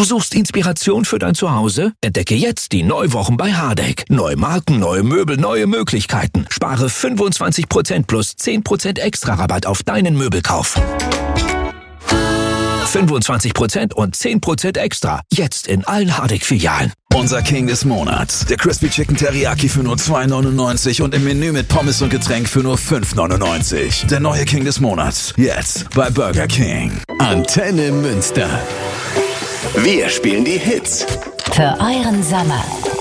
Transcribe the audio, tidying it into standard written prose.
Du suchst Inspiration für dein Zuhause? Entdecke jetzt die Neuwochen bei Hardegg. Neue Marken, neue Möbel, neue Möglichkeiten. Spare 25% plus 10% extra Rabatt auf deinen Möbelkauf. 25% und 10% extra. Jetzt in allen Hardegg-Filialen. Unser King des Monats. Der Crispy Chicken Teriyaki für nur 2,99 und im Menü mit Pommes und Getränk für nur 5,99. Der neue King des Monats. Jetzt bei Burger King. Antenne Münster. Wir spielen die Hits. Für euren Sommer.